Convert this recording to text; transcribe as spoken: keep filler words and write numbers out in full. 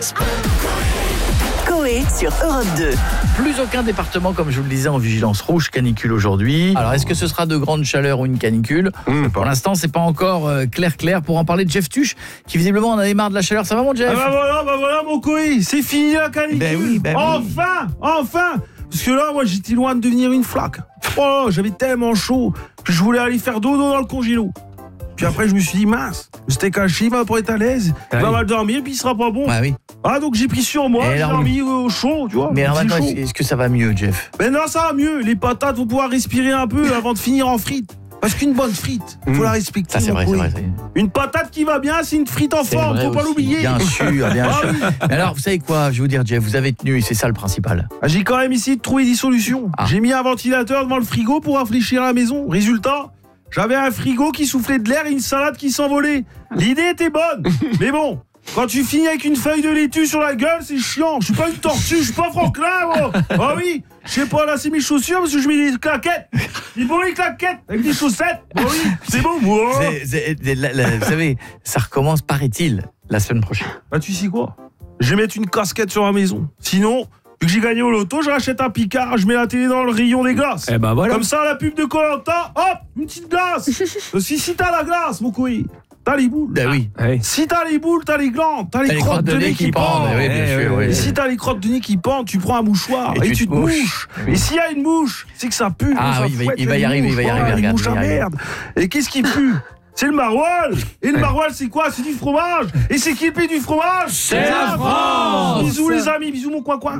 Coé sur Europe deux. Plus aucun département, comme je vous le disais, en vigilance rouge canicule aujourd'hui. Alors, est-ce que ce sera de grande chaleur ou une canicule ? mmh, Pour l'instant, c'est pas encore euh, clair clair. Pour en parler de Jeff Tuche, qui visiblement en avait marre de la chaleur. Ça va, mon Jeff ? Ah bah voilà, bah voilà, mon Coé, c'est fini la canicule. Ben oui, ben enfin, oui. enfin. Parce que là, moi, j'étais loin de devenir une flaque. Oh, j'avais tellement chaud que je voulais aller faire dodo dans le congélo. Puis après, je me suis dit, mince, c'était caché, il va pas être à l'aise, il va mal dormir, puis il sera pas bon. Ah oui. Ah, donc j'ai pris sur moi, Et j'ai alors, dormi au chaud, tu vois. Mais alors c'est maintenant, chaud. est-ce que ça va mieux, Jeff ? Ben non, ça va mieux. Les patates vont pouvoir respirer un peu avant de finir en frites. Parce qu'une bonne frite, faut mmh. la respecter. Ça, c'est vrai, c'est vrai. Une patate qui va bien, c'est une frite en C'est forme, vrai faut pas aussi. l'oublier. Bien sûr, bien Ah sûr. oui. Mais alors, vous savez quoi ? Je vais vous dire, Jeff, vous avez tenu et c'est ça le principal. Ah, j'ai quand même essayé de trouver des solutions. Ah. J'ai mis un ventilateur devant le frigo pour rafraîchir la maison. Résultat, j'avais un frigo qui soufflait de l'air et une salade qui s'envolait. L'idée était bonne, mais bon, quand tu finis avec une feuille de laitue sur la gueule, c'est chiant. Je suis pas une tortue, je suis pas Franklin, moi. Ah oui, je sais pas lasser mes chaussures parce que je mets des claquettes. Des bonnes claquettes avec des chaussettes. Ah oui, c'est bon, moi. C'est- c'est- c'est- la- la- vous savez, ça recommence, paraît-il, la semaine prochaine. Bah tu sais quoi ? Je vais mettre une casquette sur la maison. Sinon, vu que j'ai gagné au loto, je rachète un Picard, je mets la télé dans le rayon des glaces. Eh ben voilà. Comme ça, la pub de Koh-Lanta, hop, une petite glace. Parce que si t'as la glace, mon couille, t'as les boules. Ben oui. Ouais. Si t'as les boules, t'as les glandes, t'as les, T'as les crottes de nez qui pendent. Oui, bien Eh, sûr. ouais, oui. Et si t'as les crottes de nez qui pendent, tu prends un mouchoir Et et, tu tu te te mouches. mouches. Oui. Et s'il y a une mouche, c'est que ça pue. Ah ça oui, il va- fouette il va les y arriver, il va y mouches. arriver, Oh, les regarde, mouches il va à y arriver. merde. Et qu'est-ce qui pue ? C'est le maroilles. Et le maroilles, c'est quoi ? C'est du fromage. Et c'est qui le pays du fromage ? C'est la France. Bisous les amis, bisous mon coin-coin.